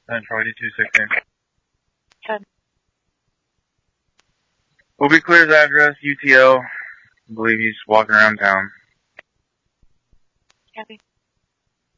Central 8216. 10. Will be clear his address, UTL. I believe he's walking around town. Copy.